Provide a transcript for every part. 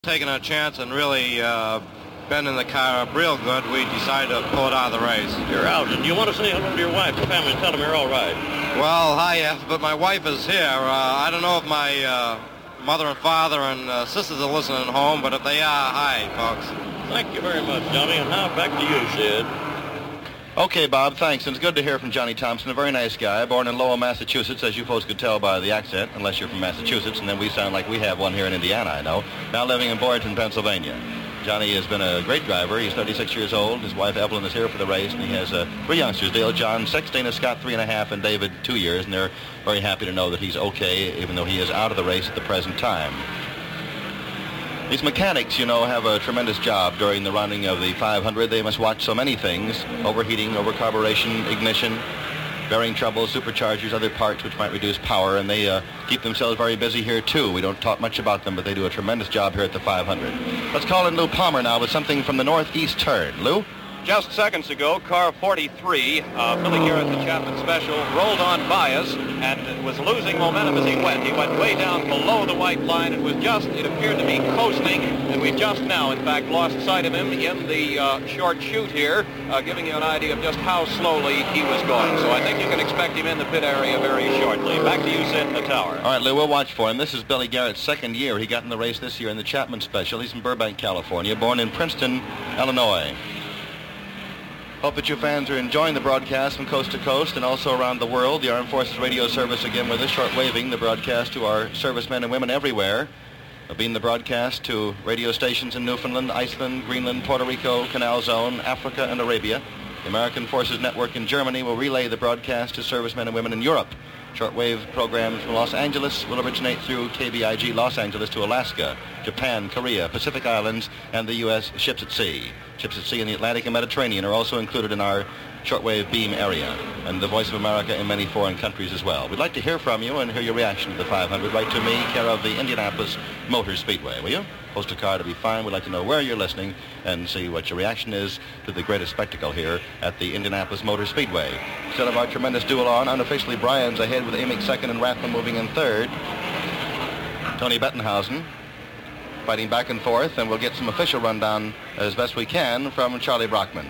Taking a chance and really bending the car up real good, we decided to pull it out of the race. You're out, and you want to say hello to your wife and family and tell them you're all right. Well, hi, but my wife is here. I don't know if my mother and father and sisters are listening at home, but if they are, hi, folks. Thank you very much, Johnny, and now back to you, Sid. Okay, Bob, thanks. And it's good to hear from Johnny Thompson, a very nice guy, born in Lowell, Massachusetts, as you folks could tell by the accent, unless you're from Massachusetts, and then we sound like we have one here in Indiana, I know, now living in Boyerton, Pennsylvania. Johnny has been a great driver. He's 36 years old. His wife, Evelyn, is here for the race, and he has three youngsters, Dale John 6, Dana Scott 3.5, and David 2 years, and they're very happy to know that he's okay, even though he is out of the race at the present time. These mechanics, you know, have a tremendous job during the running of the 500. They must watch so many things: overheating, overcarburation, ignition, bearing troubles, superchargers, other parts which might reduce power, and they keep themselves very busy here, too. We don't talk much about them, but they do a tremendous job here at the 500. Let's call in Lou Palmer now with something from the northeast turn. Lou? Just seconds ago, car 43, Billy Garrett, the Chapman Special, rolled on bias and was losing momentum as he went. He went way down below the white line and was just, it appeared to be coasting, and we just now, in fact, lost sight of him in the short chute here, giving you an idea of just how slowly he was going. So I think you can expect him in the pit area very shortly. Back to you, Sid, in the tower. All right, Lou, we'll watch for him. This is Billy Garrett's second year. He got in the race this year in the Chapman Special. He's from Burbank, California, born in Princeton, Illinois. Hope that you fans are enjoying the broadcast from coast to coast and also around the world. The Armed Forces Radio Service again with us, short-waving the broadcast to our servicemen and women everywhere. Being the broadcast to radio stations in Newfoundland, Iceland, Greenland, Puerto Rico, Canal Zone, Africa, and Arabia. The American Forces Network in Germany will relay the broadcast to servicemen and women in Europe. Shortwave programs from Los Angeles will originate through KBIG Los Angeles to Alaska, Japan, Korea, Pacific Islands, and the U.S. ships at sea. Ships at sea in the Atlantic and Mediterranean are also included in our shortwave beam area, and the Voice of America in many foreign countries as well. We'd like to hear from you and hear your reaction to the 500. Write to me, care of the Indianapolis Motor Speedway, will you? Postal card to be fine. We'd like to know where you're listening and see what your reaction is to the greatest spectacle here at the Indianapolis Motor Speedway. Instead of our tremendous duel on, unofficially Bryan's ahead with Amick second and Rathman moving in third. Tony Bettenhausen fighting back and forth, and we'll get some official rundown as best we can from Charlie Brockman.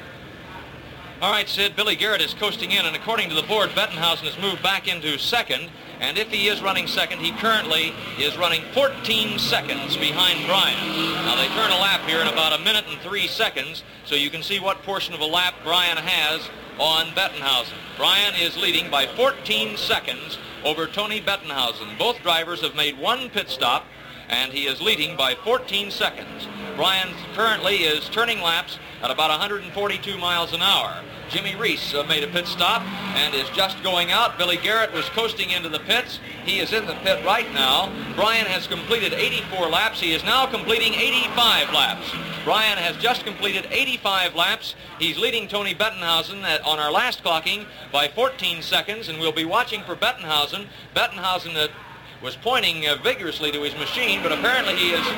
All right, Sid, Billy Garrett is coasting in, and according to the board, Bettenhausen has moved back into second, and if he is running second, he currently is running 14 seconds behind Bryan. Now, they turn a lap here in about 1 minute and 3 seconds, so you can see what portion of a lap Bryan has on Bettenhausen. Bryan is leading by 14 seconds over Tony Bettenhausen. Both drivers have made one pit stop, and he is leading by 14 seconds. Bryan currently is turning laps at about 142 miles an hour. Jimmy Reese made a pit stop and is just going out. Billy Garrett was coasting into the pits. He is in the pit right now. Bryan has completed 84 laps. He is now completing 85 laps. Bryan has just completed 85 laps. He's leading Tony Bettenhausen on our last clocking by 14 seconds, and we'll be watching for Bettenhausen. Bettenhausen was pointing vigorously to his machine, but apparently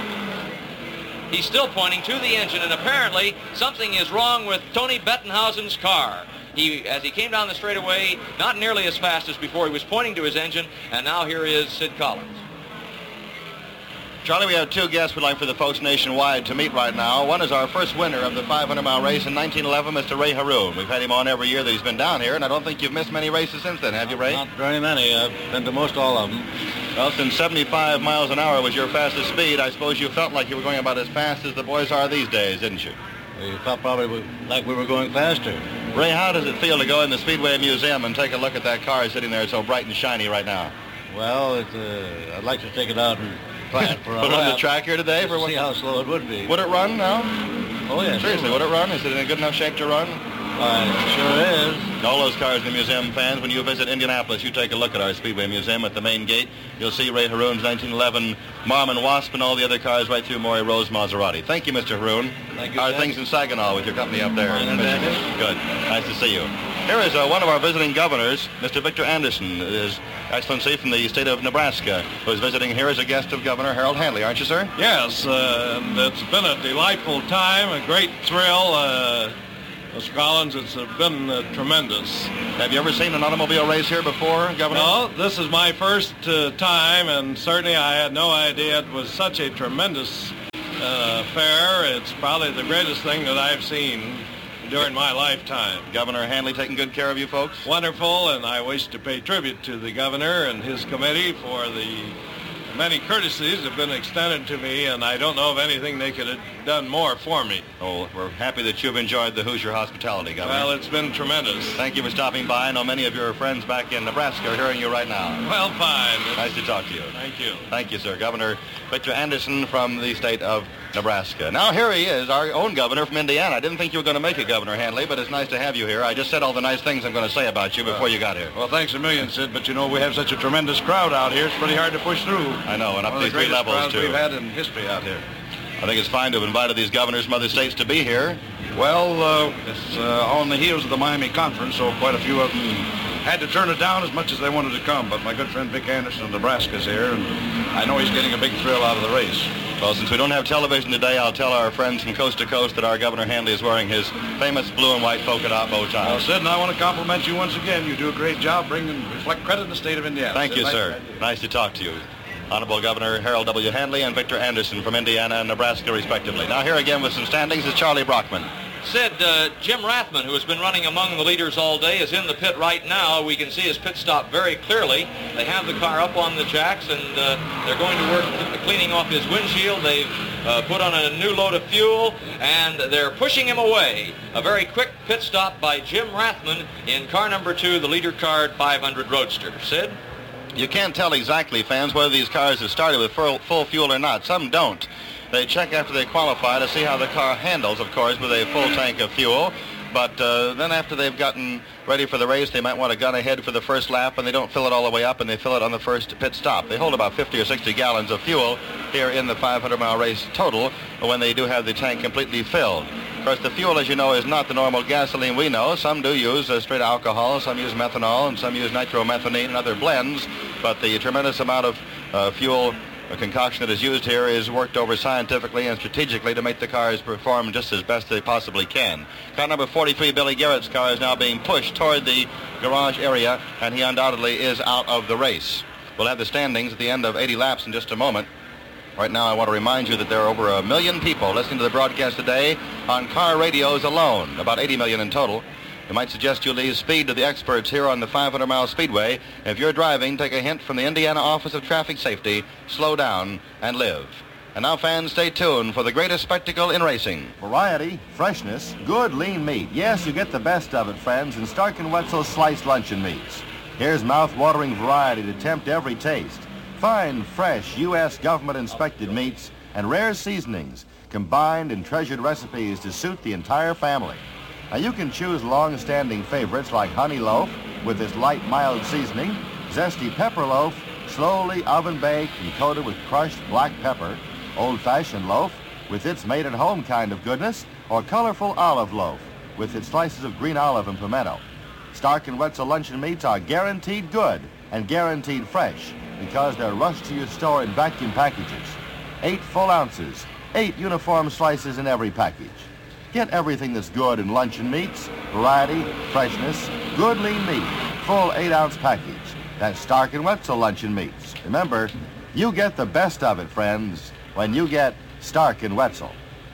he's still pointing to the engine, and apparently something is wrong with Tony Bettenhausen's car. As he came down the straightaway, not nearly as fast as before, he was pointing to his engine, and now here is Sid Collins. Charlie, we have two guests we'd like for the folks nationwide to meet right now. One is our first winner of the 500-mile race in 1911, Mr. Ray Haroon. We've had him on every year that he's been down here, and I don't think you've missed many races since then, have you, Ray? Not very many. I've been to most all of them. Well, since 75 miles an hour was your fastest speed, I suppose you felt like you were going about as fast as the boys are these days, didn't you? We felt probably like we were going faster. Ray, how does it feel to go in the Speedway Museum and take a look at that car sitting there so bright and shiny right now? Well, I'd like to take it out and try it for a Put it on the lap, track here today? to see how slow it would be. Would it run now? Oh, yeah. Seriously, would it run? Is it in a good enough shape to run? It sure is. All those cars in the museum, fans, when you visit Indianapolis, you take a look at our Speedway Museum at the main gate. You'll see Ray Haroon's 1911 Marmon Wasp and all the other cars right through Maury Rose Maserati. Thank you, Mr. Haroon. Thank you, How are Jack. things in Saginaw with your company up there? Fine and dandy. Good. Nice to see you. Here is one of our visiting governors, Mr. Victor Anderson, His Excellency from the state of Nebraska, who is visiting here as a guest of Governor Harold Handley, aren't you, sir? Yes, and it's been a delightful time, a great thrill. Mr. Collins, it's been tremendous. Have you ever seen an automobile race here before, Governor? No, this is my first time, and certainly I had no idea it was such a tremendous fair. It's probably the greatest thing that I've seen during my lifetime. Governor Handley taking good care of you folks? Wonderful, and I wish to pay tribute to the governor and his committee for the many courtesies that have been extended to me, and I don't know of anything they could have done more for me. Oh, we're happy that you've enjoyed the Hoosier hospitality, Governor. Well, it's been tremendous. Thank you for stopping by. I know many of your friends back in Nebraska are hearing you right now. Well, fine. Nice to talk to you. Thank you. Thank you, sir. Governor Victor Anderson from the state of Nebraska. Now here he is, our own governor from Indiana. I didn't think you were going to make it, Governor Handley, but it's nice to have you here. I just said all the nice things I'm going to say about you before you got here. Well, thanks a million, Sid, but you know, we have such a tremendous crowd out here. It's pretty hard to push through. I know, and up these three levels, crowds too. We've had in history out here. I think it's fine to have invited these governors from other states to be here. Well, it's on the heels of the Miami conference, so quite a few of them had to turn it down as much as they wanted to come. But my good friend Vic Anderson of Nebraska is here, and I know he's getting a big thrill out of the race. Well, since we don't have television today, I'll tell our friends from coast to coast that our Governor Handley is wearing his famous blue and white polka dot bow tie. Well, Sid, and I want to compliment you once again. You do a great job bringing reflect credit to the state of Indiana. Thank Sid, you, sir. Nice to talk to you. Honorable Governor Harold W. Handley and Victor Anderson from Indiana and Nebraska, respectively. Now here again with some standings is Charlie Brockman. Sid, Jim Rathman, who has been running among the leaders all day, is in the pit right now. We can see his pit stop very clearly. They have the car up on the jacks, and they're going to work cleaning off his windshield. They've put on a new load of fuel, and they're pushing him away. A very quick pit stop by Jim Rathman in car number 2, the leader car 500 Roadster. Sid? You can't tell exactly, fans, whether these cars have started with full fuel or not. Some don't. They check after they qualify to see how the car handles, of course, with a full tank of fuel. But then after they've gotten ready for the race, they might want to gun ahead for the first lap, and they don't fill it all the way up, and they fill it on the first pit stop. They hold about 50 or 60 gallons of fuel here in the 500-mile race total when they do have the tank completely filled. Of course, the fuel, as you know, is not the normal gasoline we know. Some do use straight alcohol, some use methanol, and some use nitromethanine and other blends. But the tremendous amount of fuel concoction that is used here is worked over scientifically and strategically to make the cars perform just as best they possibly can. Car number 43, Billy Garrett's car, is now being pushed toward the garage area, and he undoubtedly is out of the race. We'll have the standings at the end of 80 laps in just a moment. Right now, I want to remind you that there are over 1 million people listening to the broadcast today on car radios alone, about 80 million in total. You might suggest you leave speed to the experts here on the 500-mile speedway. If you're driving, take a hint from the Indiana Office of Traffic Safety. Slow down and live. And now, fans, stay tuned for the greatest spectacle in racing. Variety, freshness, good lean meat. Yes, you get the best of it, friends, in Stark & Wetzel's sliced luncheon meats. Here's mouth-watering variety to tempt every taste. Fine, fresh, U.S. government-inspected meats and rare seasonings combined in treasured recipes to suit the entire family. Now, you can choose long-standing favorites like honey loaf with its light, mild seasoning, zesty pepper loaf, slowly oven-baked and coated with crushed black pepper, old-fashioned loaf with its made-at-home kind of goodness, or colorful olive loaf with its slices of green olive and pimento. Stark & Wetzel luncheon meats are guaranteed good and guaranteed fresh because they're rushed to your store in vacuum packages. 8 full ounces, 8 uniform slices in every package. Get everything that's good in luncheon meats, variety, freshness, good lean meat, full 8-ounce package. That's Stark & Wetzel luncheon meats. Remember, you get the best of it, friends, when you get Stark & Wetzel.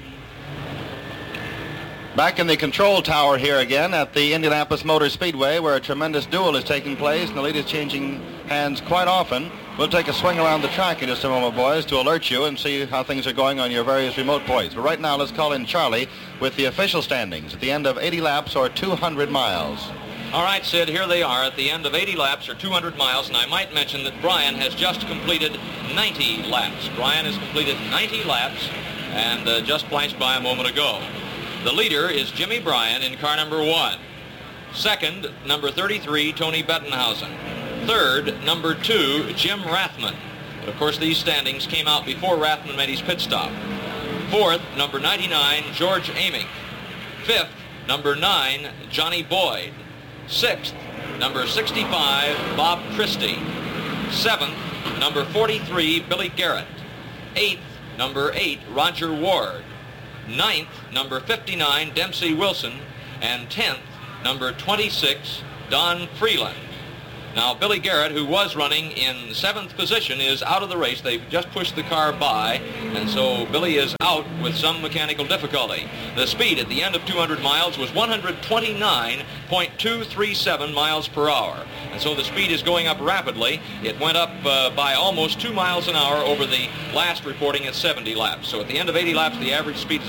Back in the control tower here again at the Indianapolis Motor Speedway, where a tremendous duel is taking place and the lead is changing hands quite often. We'll take a swing around the track in just a moment, boys, to alert you and see how things are going on your various remote points. But right now, let's call in Charlie with the official standings at the end of 80 laps or 200 miles. All right, Sid, here they are at the end of 80 laps or 200 miles, and I might mention that Brian has just completed 90 laps. Brian has completed 90 laps and just flashed by a moment ago. The leader is Jimmy Bryan in car number 1. Second, number 33, Tony Bettenhausen. Third, number 2, Jim Rathman. But of course, these standings came out before Rathman made his pit stop. Fourth, number 99, George Aming. Fifth, number 9, Johnny Boyd. Sixth, number 65, Bob Christie. Seventh, number 43, Billy Garrett. Eighth, number 8, Roger Ward. Ninth, number 59, Dempsey Wilson. And 10th, number 26, Don Freeland. Now, Billy Garrett, who was running in 7th position, is out of the race. They've just pushed the car by, and so Billy is out with some mechanical difficulty. The speed at the end of 200 miles was 129.237 miles per hour. And so the speed is going up rapidly. It went up by almost 2 miles an hour over the last reporting at 70 laps. So at the end of 80 laps, the average speed is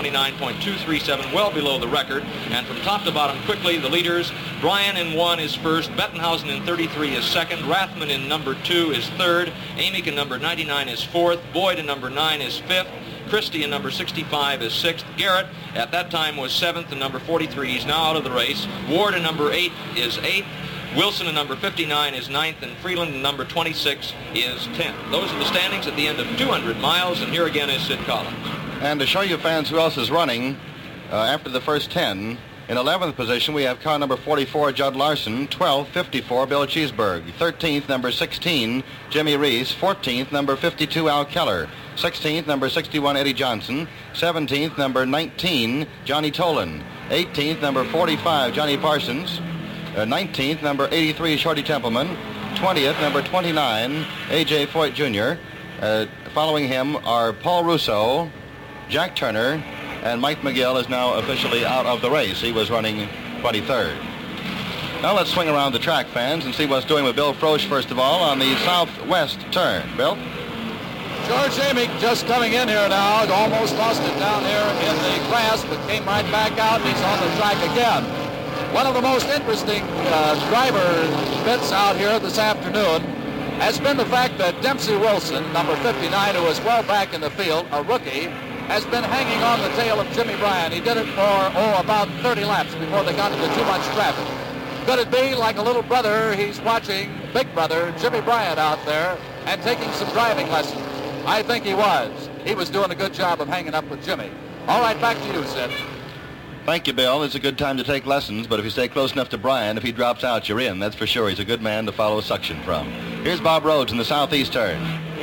129.237, well below the record. And from top to bottom, quickly, the leaders, Bryan in 1 is first, Bettenhausen in 33 is second, Rathman in number 2 is third, Amick in number 99 is fourth, Boyd in number 9 is fifth, Christie in number 65 is sixth, Garrett at that time was 7th and number 43. He's now out of the race. Ward in number 8 is 8th. Wilson in number 59 is 9th, and Freeland in number 26 is 10th. Those are the standings at the end of 200 miles, and here again is Sid Collins. And to show you fans who else is running after the first 10, in 11th position, we have car number 44, Judd Larson. 12th, 54, Bill Cheeseburg. 13th, number 16, Jimmy Reese. 14th, number 52, Al Keller. 16th, number 61, Eddie Johnson. 17th, number 19, Johnny Tolan. 18th, number 45, Johnny Parsons. 19th, number 83, Shorty Templeman. 20th, number 29, A.J. Foyt Jr. Following him are Paul Russo, Jack Turner, and Mike McGill is now officially out of the race. He was running 23rd. Now let's swing around the track, fans, and see what's doing with Bill Frosch, first of all, on the southwest turn. Bill? George Amick just coming in here now. Almost lost it down here in the grass, but came right back out, and he's on the track again. One of the most interesting driver bits out here this afternoon has been the fact that Dempsey Wilson, number 59, who is well back in the field, a rookie, has been hanging on the tail of Jimmy Bryan. He did it for, about 30 laps before they got into too much traffic. Could it be like a little brother, he's watching Big Brother Jimmy Bryan out there and taking some driving lessons? I think he was. He was doing a good job of hanging up with Jimmy. All right, back to you, Sid. Thank you, Bill. It's a good time to take lessons, but if you stay close enough to Bryan, if he drops out, you're in. That's for sure. He's a good man to follow suction from. Here's Bob Rhodes in the southeast turn.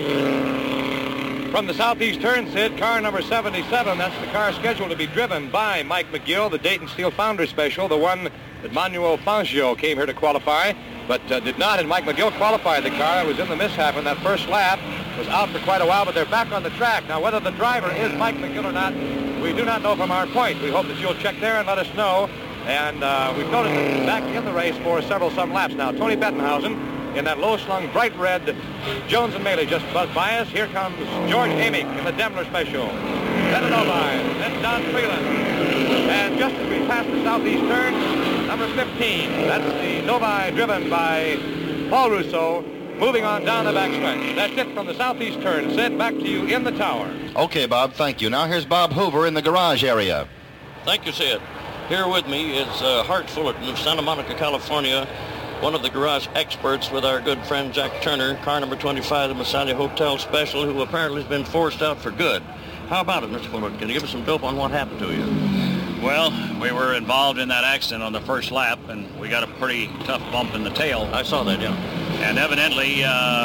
From the southeast turn, Sid, car number 77. That's the car scheduled to be driven by Mike McGill, the Dayton Steel Foundry Special, the one that Manuel Fangio came here to qualify, but did not. And Mike McGill qualified the car. It was in the mishap in that first lap. Was out for quite a while, but they're back on the track. Now, whether the driver is Mike McGill or not, we do not know from our point. We hope that you'll check there and let us know. And we've noticed that back in the race for some laps now. Tony Bettenhausen in that low-slung, bright red Jones and Maley just buzzed by us. Here comes George Amick in the Daimler Special. Then a Novi, then Don Freeland. And just as we pass the southeast turn, number 15, that's the Novi driven by Paul Russo, moving on down the backstretch. That's it from the southeast turn. Sid, back to you in the tower. Okay, Bob, thank you. Now here's Bob Hoover in the garage area. Thank you, Sid. Here with me is Hart Fullerton of Santa Monica, California, one of the garage experts with our good friend Jack Turner, car number 25, the Massalia Hotel Special, who apparently has been forced out for good. How about it, Mr. Fullerton? Can you give us some dope on what happened to you? Well, we were involved in that accident on the first lap, and we got a pretty tough bump in the tail. I saw that, yeah. And evidently,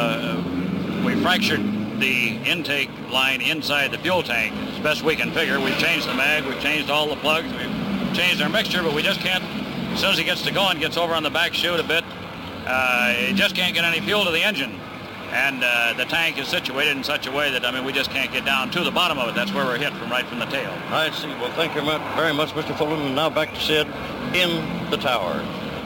we fractured the intake line inside the fuel tank. As best we can figure, we've changed the mag, we've changed all the plugs, we've changed our mixture, but we just can't, as soon as he gets to going, gets over on the back chute a bit, he just can't get any fuel to the engine. And the tank is situated in such a way that, we just can't get down to the bottom of it. That's where we're hit from the tail. I see. Well, thank you very much, Mr. Fullerton. And now back to Sid in the tower.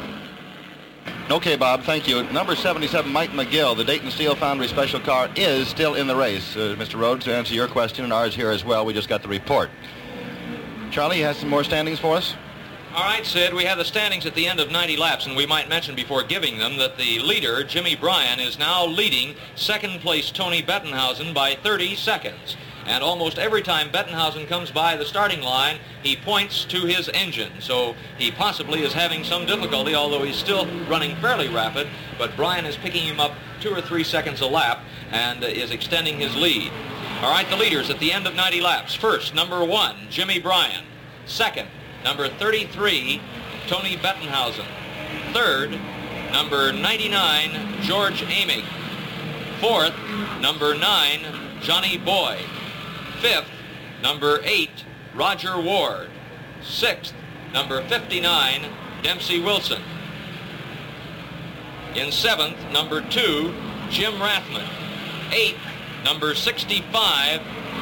Okay, Bob, thank you. Number 77, Mike McGill, the Dayton Steel Foundry Special car, is still in the race. Mr. Rhodes, to answer your question, and ours here as well, we just got the report. Charlie, you have some more standings for us? All right, Sid, we have the standings at the end of 90 laps, and we might mention before giving them that the leader, Jimmy Bryan, is now leading second place Tony Bettenhausen by 30 seconds. And almost every time Bettenhausen comes by the starting line, he points to his engine. So he possibly is having some difficulty, although he's still running fairly rapid. But Bryan is picking him up 2 or 3 seconds a lap and is extending his lead. All right, the leaders at the end of 90 laps. First, number 1, Jimmy Bryan. Second, number 33, Tony Bettenhausen. Third, number 99, George Amick. Fourth, number 9, Johnny Boyd. Fifth, number 8, Roger Ward. Sixth, number 59, Dempsey Wilson. In 7th, number 2, Jim Rathman. 8th, number 65,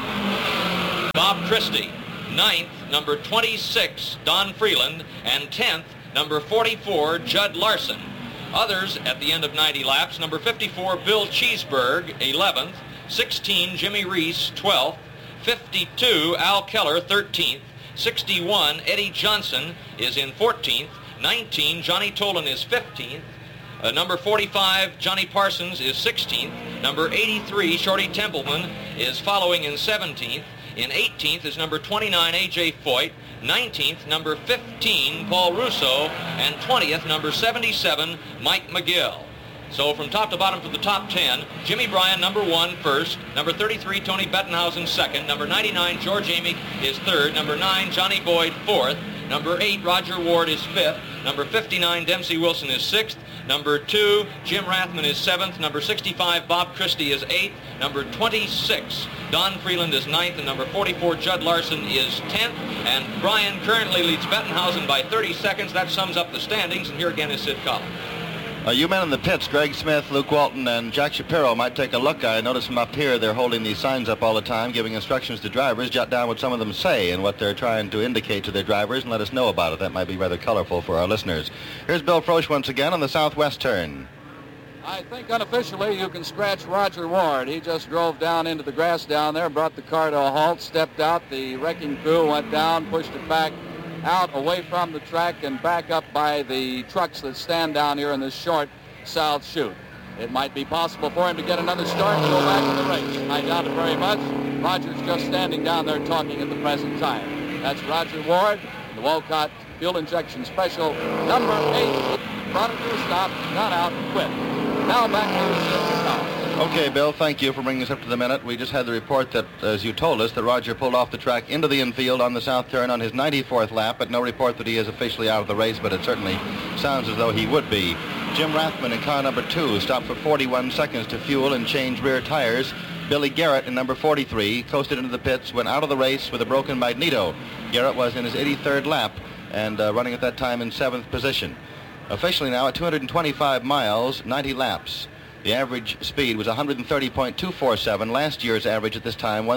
Bob Christie. 9th, number 26, Don Freeland. And 10th, number 44, Judd Larson. Others at the end of 90 laps, number 54, Bill Cheeseburg, 11th. 16, Jimmy Reese, 12th. 52, Al Keller, 13th. 61, Eddie Johnson is in 14th. 19, Johnny Tolan is 15th. Number 45, Johnny Parsons is 16th. Number 83, Shorty Templeman is following in 17th. In 18th is number 29, A.J. Foyt. 19th, number 15, Paul Russo. And 20th, number 77, Mike McGill. So from top to bottom for the top 10, Jimmy Bryan, number 1, first. Number 33, Tony Bettenhausen, second. Number 99, George Amick is third. Number 9, Johnny Boyd, fourth. Number 8, Roger Ward is fifth. Number 59, Dempsey Wilson is sixth. Number 2, Jim Rathman is 7th. Number 65, Bob Christie is 8th. Number 26, Don Freeland is 9th. And number 44, Judd Larson is 10th. And Bryan currently leads Bettenhausen by 30 seconds. That sums up the standings. And here again is Sid Collins. You men in the pits, Greg Smith, Luke Walton, and Jack Shapiro might take a look. I notice from up here they're holding these signs up all the time, giving instructions to drivers. Jot down what some of them say and what they're trying to indicate to their drivers and let us know about it. That might be rather colorful for our listeners. Here's Bill Frosch once again on the southwest turn. I think unofficially you can scratch Roger Ward. He just drove down into the grass down there, brought the car to a halt, stepped out. The wrecking crew went down, pushed it back out away from the track and back up by the trucks that stand down here in this short south chute. It might be possible for him to get another start and go back to the race. I doubt it very much. Roger's just standing down there talking at the present time. That's Roger Ward, the Wolcott Fuel Injection Special, number 8. Brought it to a stop, got out, and quit. Now back to Sid Collins. Okay, Bill, thank you for bringing us up to the minute. We just had the report that, as you told us, that Roger pulled off the track into the infield on the south turn on his 94th lap, but no report that he is officially out of the race, but it certainly sounds as though he would be. Jim Rathman in car number 2 stopped for 41 seconds to fuel and change rear tires. Billy Garrett in number 43 coasted into the pits, went out of the race with a broken magneto. Garrett was in his 83rd lap and running at that time in 7th position. Officially now at 225 miles, 90 laps. The average speed was 130.247. Last year's average at this time,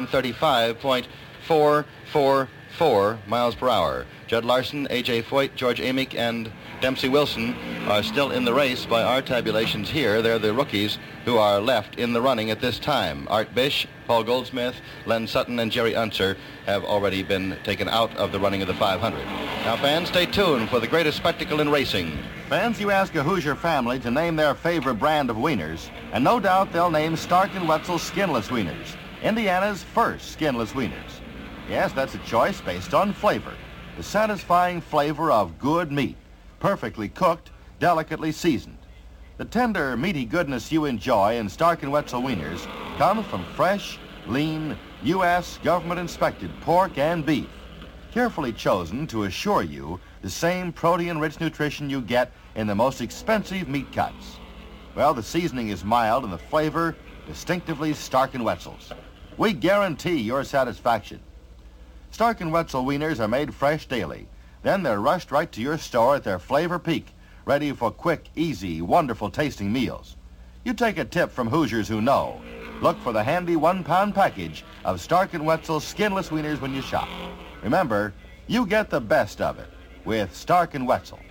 135.444 miles per hour. Judd Larson, A.J. Foyt, George Amick, and Dempsey Wilson are still in the race by our tabulations here. They're the rookies who are left in the running at this time. Art Bish, Paul Goldsmith, Len Sutton, and Jerry Unser have already been taken out of the running of the 500. Now, fans, stay tuned for the greatest spectacle in racing. Fans, you ask a Hoosier family to name their favorite brand of wieners, and no doubt they'll name Stark & Wetzel's Skinless Wieners, Indiana's first skinless wieners. Yes, that's a choice based on flavor, the satisfying flavor of good meat, perfectly cooked, delicately seasoned. The tender, meaty goodness you enjoy in Stark & Wetzel wieners comes from fresh, lean, U.S. government-inspected pork and beef, carefully chosen to assure you the same protein-rich nutrition you get in the most expensive meat cuts. Well, the seasoning is mild and the flavor distinctively Stark & Wetzel's. We guarantee your satisfaction. Stark & Wetzel wieners are made fresh daily. Then they're rushed right to your store at their flavor peak, ready for quick, easy, wonderful tasting meals. You take a tip from Hoosiers who know. Look for the handy 1-pound package of Stark & Wetzel skinless wieners when you shop. Remember, you get the best of it with Stark & Wetzel.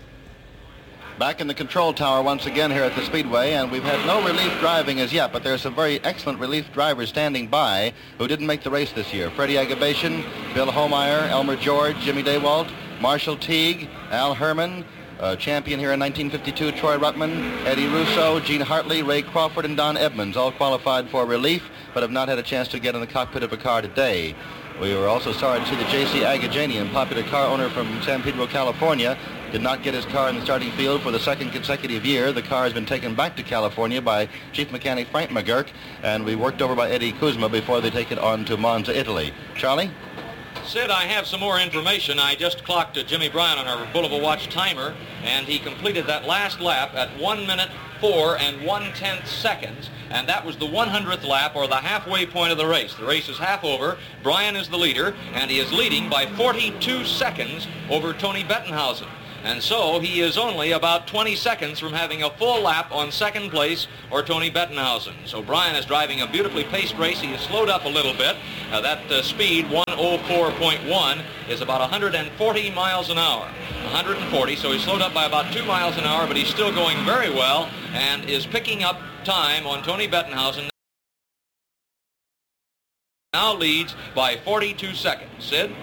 Back in the control tower once again here at the Speedway, and we've had no relief driving as yet, but there's some very excellent relief drivers standing by who didn't make the race this year. Freddie Agabation, Bill Homeyer, Elmer George, Jimmy Daywalt, Marshall Teague, Al Herman, champion here in 1952, Troy Ruttman, Eddie Russo, Gene Hartley, Ray Crawford, and Don Edmonds, all qualified for relief, but have not had a chance to get in the cockpit of a car today. We were also sorry to see that J.C. Agajanian, popular car owner from San Pedro, California, did not get his car in the starting field for the second consecutive year. The car has been taken back to California by Chief Mechanic Frank McGurk, and we worked over by Eddie Kuzma before they take it on to Monza, Italy. Charlie? Sid, I have some more information. I just clocked Jimmy Bryan on our Boulevard Watch timer, and he completed that last lap at 1 minute 4 1/10 seconds, and that was the 100th lap, or the halfway point of the race. The race is half over. Bryan is the leader, and he is leading by 42 seconds over Tony Bettenhausen. And so he is only about 20 seconds from having a full lap on second place or Tony Bettenhausen. So Brian is driving a beautifully paced race. He has slowed up a little bit. That speed, 104.1, is about 140 miles an hour. 140, so he's slowed up by about 2 miles an hour, but he's still going very well and is picking up time on Tony Bettenhausen. Now leads by 42 seconds. Sid?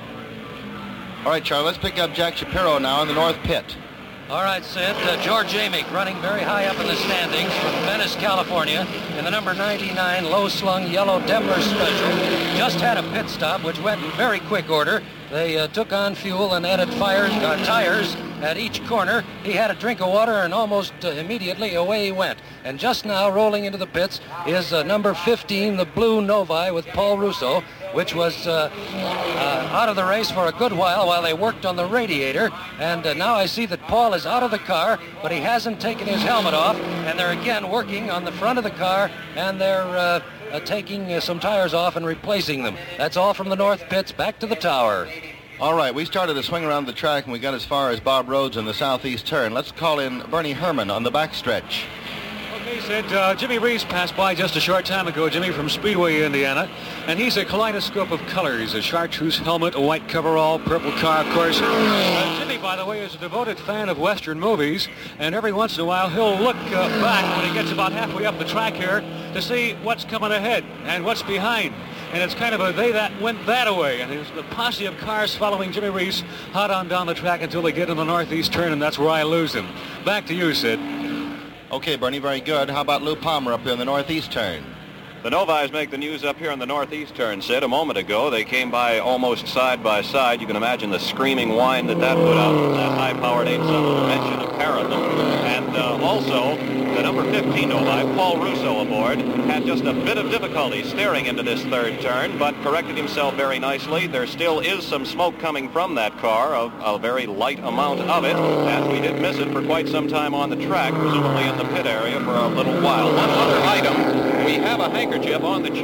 All right, Charlie, let's pick up Jack Shapiro now in the north pit. All right, Sid. George Amick running very high up in the standings from Venice, California, in the number 99 low-slung yellow Daimler Special. Just had a pit stop, which went in very quick order. They took on fuel and added tires at each corner. He had a drink of water, and almost immediately away he went. And just now, rolling into the pits, is number 15, the Blue Novi, with Paul Russo, which was out of the race for a good while they worked on the radiator. And now I see that Paul is out of the car, but he hasn't taken his helmet off, and they're again working on the front of the car, and they're taking some tires off and replacing them. That's all from the north pits. Back to the tower. All right, we started to swing around the track, and we got as far as Bob Rhodes in the southeast turn. Let's call in Bernie Herman on the backstretch. Okay, Sid, Jimmy Reese passed by just a short time ago, Jimmy, from Speedway, Indiana, and he's a kaleidoscope of colors, a chartreuse helmet, a white coverall, purple car, of course. Jimmy, by the way, is a devoted fan of Western movies, and every once in a while he'll look back when he gets about halfway up the track here to see what's coming ahead and what's behind. And it's kind of a they that went that way, and there's the posse of cars following Jimmy Reese hot on down the track until they get in the northeast turn, and that's where I lose him. Back to you, Sid. Okay, Bernie, very good. How about Lou Palmer up here in the northeast turn? The Novis make the news up here on the northeast turn, Sid. A moment ago, they came by almost side by side. You can imagine the screaming whine that put out from that high-powered 8-cylinder engine of Carrollton. And also, the number 15 Novi, Paul Russo aboard, had just a bit of difficulty steering into this third turn, but corrected himself very nicely. There still is some smoke coming from that car, a very light amount of it, as we did miss it for quite some time on the track, presumably in the pit area for a little while. One other item, we have a handkerchief on the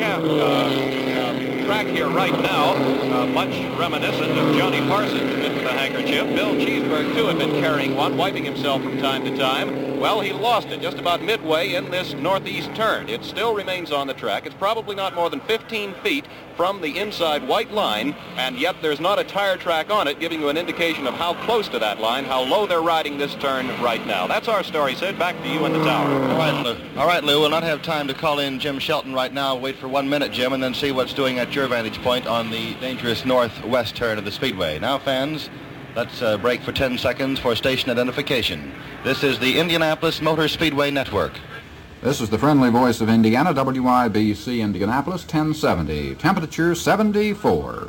track here right now, much reminiscent of Johnny Parsons with the handkerchief. Bill Cheeseburg, too, had been carrying one, wiping himself from time to time. Well, he lost it just about midway in this northeast turn. It still remains on the track. It's probably not more than 15 feet from the inside white line, and yet there's not a tire track on it, giving you an indication of how close to that line, how low they're riding this turn right now. That's our story, Sid. Back to you in the tower. All right, Lou. We'll not have time to call in Jim Shelton right now. Wait for 1 minute, Jim, and then see what's doing at your vantage point on the dangerous northwest turn of the Speedway. Now, fans, let's break for 10 seconds for station identification. This is the Indianapolis Motor Speedway Network. This is the friendly voice of Indiana, WIBC Indianapolis, 1070. Temperature 74.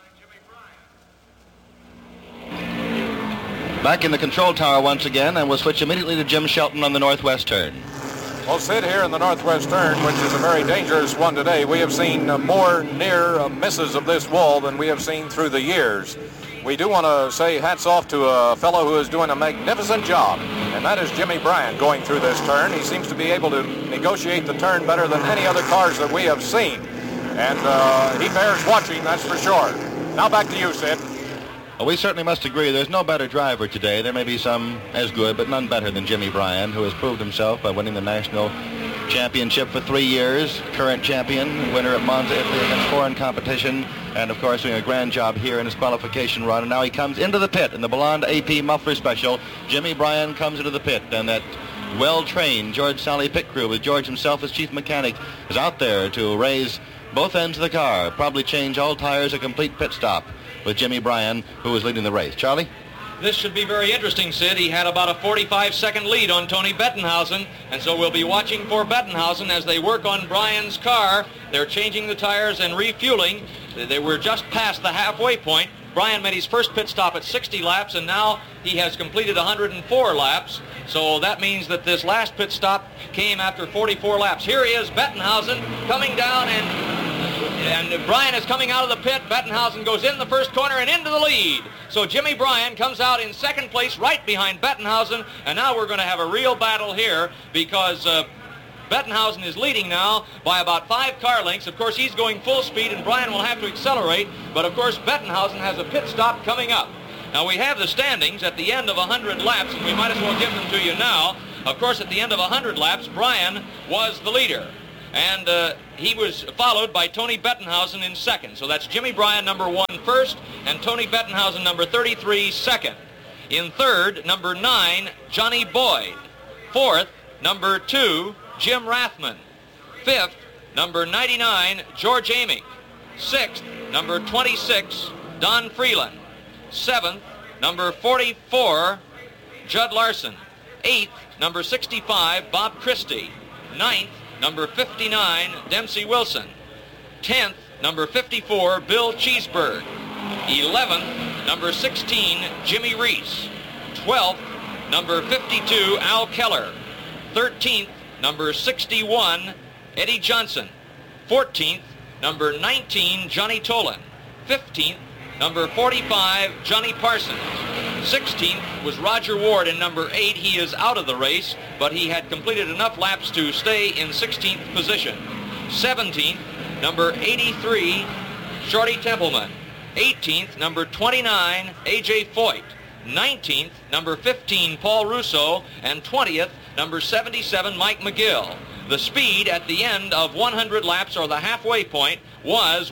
Back in the control tower once again, and we'll switch immediately to Jim Shelton on the northwest turn. Well, Sid, here in the northwest turn, which is a very dangerous one today, we have seen more near misses of this wall than we have seen through the years. We do want to say hats off to a fellow who is doing a magnificent job, and that is Jimmy Bryant going through this turn. He seems to be able to negotiate the turn better than any other cars that we have seen, and he bears watching, that's for sure. Now back to you, Sid. Well, we certainly must agree there's no better driver today. There may be some as good, but none better than Jimmy Bryant, who has proved himself by winning the national championship for 3 years, current champion, winner at Monza, Italy against foreign competition, and of course doing a grand job here in his qualification run. And now he comes into the pit in the Belland AP Muffler Special. Jimmy Bryant comes into the pit, and that well-trained George Sally pit crew with George himself as chief mechanic is out there to raise both ends of the car, probably change all tires, a complete pit stop with Jimmy Bryant, who is leading the race. Charlie? This should be very interesting, Sid. He had about a 45-second lead on Tony Bettenhausen, and so we'll be watching for Bettenhausen as they work on Bryan's car. They're changing the tires and refueling. They were just past the halfway point. Bryan made his first pit stop at 60 laps, and now he has completed 104 laps. So that means that this last pit stop came after 44 laps. Here is Bettenhausen coming down, and Bryan is coming out of the pit. Bettenhausen goes in the first corner and into the lead. So Jimmy Bryant comes out in second place right behind Bettenhausen, and now we're going to have a real battle here because Bettenhausen is leading now by about 5 car lengths. Of course, he's going full speed, and Bryan will have to accelerate, but of course Bettenhausen has a pit stop coming up. Now, we have the standings at the end of 100 laps, and we might as well give them to you now. Of course, at the end of 100 laps, Bryan was the leader. And he was followed by Tony Bettenhausen in second. So that's Jimmy Bryan, number 1, first, and Tony Bettenhausen, number 33, second. In third, number 9, Johnny Boyd. Fourth, number 2, Jim Rathman. Fifth, number 99, George Amick. Sixth, number 26, Don Freeland. Seventh, number 44, Judd Larson. Eighth, number 65, Bob Christie. Ninth, number 59, Dempsey Wilson. 10th, number 54, Bill Cheeseburg. 11th, number 16, Jimmy Reese. 12th, number 52, Al Keller. 13th, number 61, Eddie Johnson. 14th, number 19, Johnny Tolan. 15th, number 45, Johnny Parsons. 16th was Roger Ward in number 8. He is out of the race, but he had completed enough laps to stay in 16th position. 17th, number 83, Shorty Templeman. 18th, number 29, A.J. Foyt. 19th, number 15, Paul Russo. And 20th, number 77, Mike McGill. The speed at the end of 100 laps, or the halfway point, was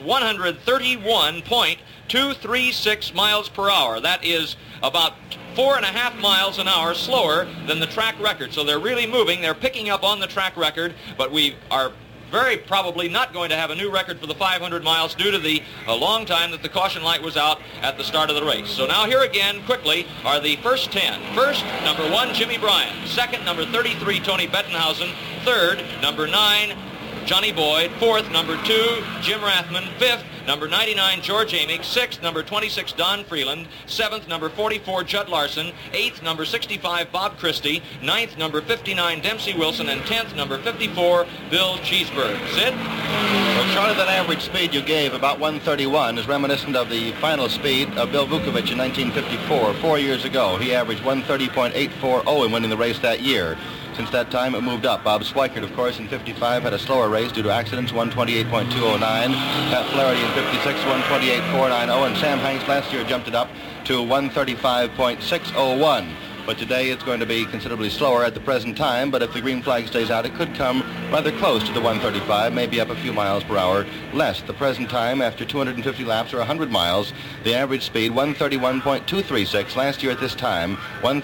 131.236 miles per hour. That is about 4.5 miles an hour slower than the track record. So they're really moving. They're picking up on the track record, but we are very probably not going to have a new record for the 500 miles due to the long time that the caution light was out at the start of the race. So now here again, quickly, are the first 10. First, number 1, Jimmy Bryan. Second, number 33, Tony Bettenhausen. Third, number 9, Johnny Boyd. Fourth, number 2, Jim Rathman. Fifth, number 99, George Amick. Sixth, number 26, Don Freeland. Seventh, number 44, Judd Larson. Eighth, number 65, Bob Christie. Ninth, number 59, Dempsey Wilson. And 10th, number 54, Bill Cheeseburg. Sid? Well, Charlie, that average speed you gave, about 131, is reminiscent of the final speed of Bill Vukovich in 1954, 4 years ago. He averaged 130.840 in winning the race that year. Since that time, it moved up. Bob Schweikert, of course, in 55 had a slower race due to accidents, 128.209. Pat Flaherty in 56, 128.490. And Sam Hanks last year jumped it up to 135.601. But today it's going to be considerably slower at the present time, but if the green flag stays out, it could come rather close to the 135, maybe up a few miles per hour less. The present time, after 250 laps or 100 miles, the average speed, 131.236. Last year at this time,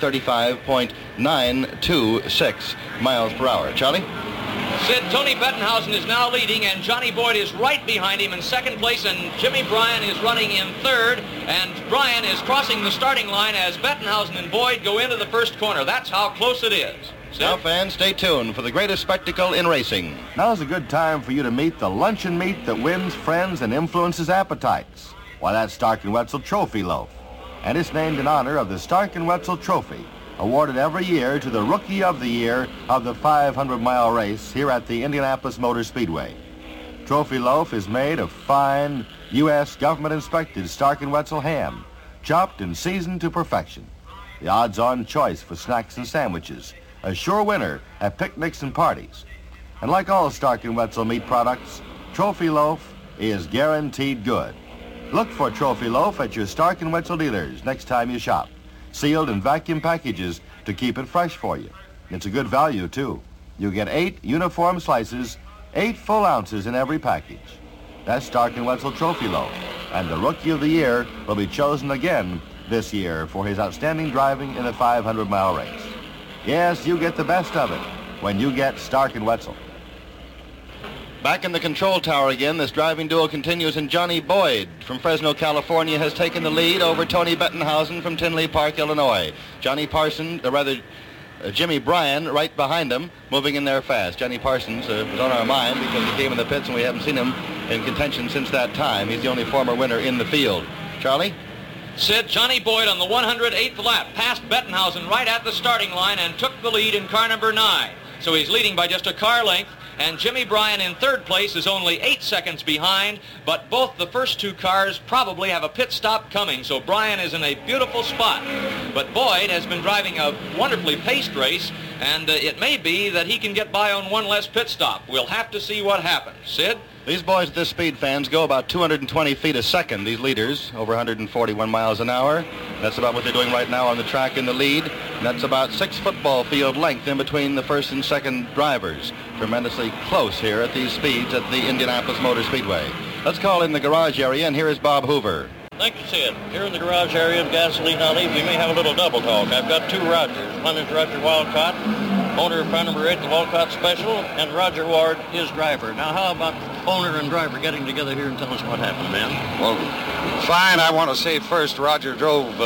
135.926 miles per hour. Charlie? Sid, Tony Bettenhausen is now leading, and Johnny Boyd is right behind him in second place, and Jimmy Bryan is running in third, and Bryan is crossing the starting line as Bettenhausen and Boyd go into the first corner. That's how close it is. Sid? Now, fans, stay tuned for the greatest spectacle in racing. Now's a good time for you to meet the luncheon meat that wins friends and influences appetites. Why, that's Stark & Wetzel Trophy Loaf, and it's named in honor of the Stark & Wetzel Trophy, awarded every year to the Rookie of the Year of the 500-mile race here at the Indianapolis Motor Speedway. Trophy Loaf is made of fine, U.S. government-inspected Stark & Wetzel ham, chopped and seasoned to perfection. The odds-on choice for snacks and sandwiches, a sure winner at picnics and parties. And like all Stark & Wetzel meat products, Trophy Loaf is guaranteed good. Look for Trophy Loaf at your Stark & Wetzel dealers next time you shop. Sealed in vacuum packages to keep it fresh for you. It's a good value, too. You get 8 uniform slices, 8 full ounces in every package. That's Stark & Wetzel Trophy Loaf, and the Rookie of the Year will be chosen again this year for his outstanding driving in the 500-mile race. Yes, you get the best of it when you get Stark & Wetzel. Back in the control tower again, this driving duel continues, and Johnny Boyd from Fresno, California, has taken the lead over Tony Bettenhausen from Tinley Park, Illinois. Jimmy Bryan right behind him, moving in there fast. Johnny Parsons was on our mind because he came in the pits and we haven't seen him in contention since that time. He's the only former winner in the field. Charlie? Sid, Johnny Boyd on the 108th lap passed Bettenhausen right at the starting line and took the lead in car number 9. So he's leading by just a car length. And Jimmy Bryan in third place is only 8 seconds behind, but both the first 2 cars probably have a pit stop coming, so Bryan is in a beautiful spot. But Boyd has been driving a wonderfully paced race, and it may be that he can get by on one less pit stop. We'll have to see what happens. Sid? These boys at this speed, fans, go about 220 feet a second, these leaders, over 141 miles an hour. That's about what they're doing right now on the track in the lead. And that's about 6 football field length in between the first and second drivers. Tremendously close here at these speeds at the Indianapolis Motor Speedway. Let's call in the garage area, and here is Bob Hoover. Thank you, Sid. Here in the garage area of Gasoline Alley, we may have a little double talk. I've got 2 Rogers. One is Roger Walcott, owner of car number 8, the Walcott Special, and Roger Ward, his driver. Now, how about owner and driver getting together here and tell us what happened, man? Well, fine. I want to say first, Roger drove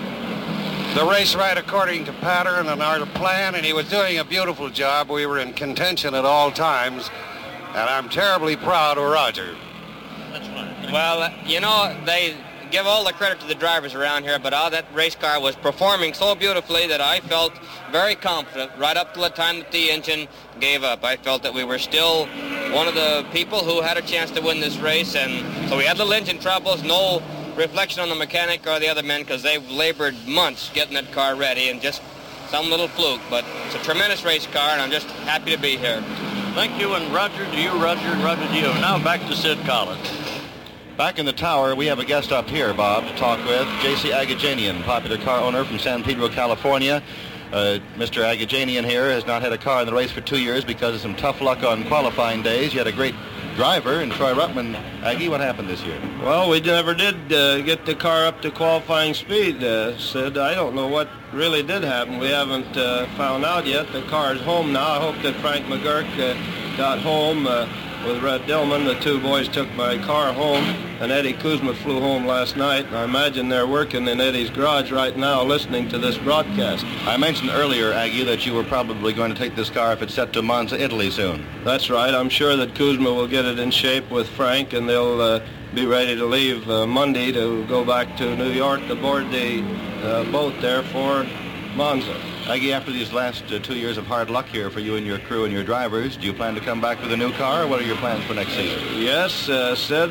the race right according to pattern and our plan, and he was doing a beautiful job. We were in contention at all times, and I'm terribly proud of Roger. That's fine. Well, you know, they give all the credit to the drivers around here, but that race car was performing so beautifully that I felt very confident right up to the time that the engine gave up. I felt that we were still one of the people who had a chance to win this race, and so we had little engine troubles, no reflection on the mechanic or the other men because they've labored months getting that car ready, and just some little fluke, but it's a tremendous race car, and I'm just happy to be here. Thank you, and Roger to you, Roger, and Roger to you. Now back to Sid Collins. Back in the tower, we have a guest up here, Bob, to talk with. J.C. Agajanian, popular car owner from San Pedro, California. Mr. Agajanian here has not had a car in the race for 2 years because of some tough luck on qualifying days. You had a great driver in Troy Ruttman. Aggie, what happened this year? Well, we never did get the car up to qualifying speed, Sid. I don't know what really did happen. We haven't found out yet. The car is home now. I hope that Frank McGurk got home with Red Dillman. The 2 boys took my car home, and Eddie Kuzma flew home last night. I imagine they're working in Eddie's garage right now listening to this broadcast. I mentioned earlier, Aggie, that you were probably going to take this car if it's set to Monza, Italy soon. That's right. I'm sure that Kuzma will get it in shape with Frank, and they'll be ready to leave Monday to go back to New York to board the boat there for Monza. Aggie, after these last 2 years of hard luck here for you and your crew and your drivers, do you plan to come back with a new car, or what are your plans for next season? Yes, Sid,